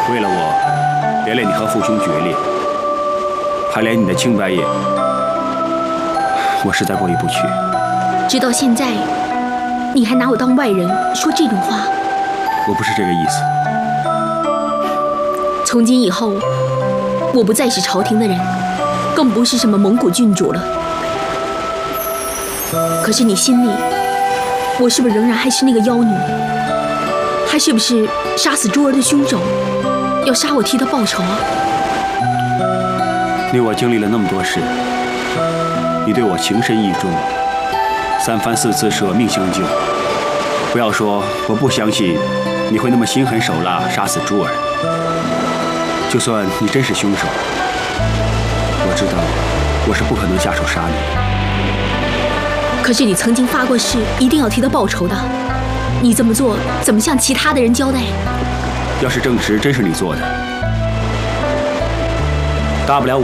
为了我，连累你和父兄决裂，还连你的清白也，我实在过意不去。 直到现在，你还拿我当外人说这种话？ 我不是这个意思。 从今以后，我不再是朝廷的人，更不是什么蒙古郡主了。可是你心里，我是不是仍然还是那个妖女？还是不是杀死珠儿的凶手，要杀我替他报仇啊？ 你我经历了那么多事，你对我情深意重，3番4次舍命相救。不要说我不相信你会那么心狠手辣杀死珠儿。就算你真是凶手，我知道我是不可能下手杀你的。 可是你曾经发过誓，一定要替他报仇的。你这么做，怎么向其他的人交代？ 要是证实真是你做的，大不了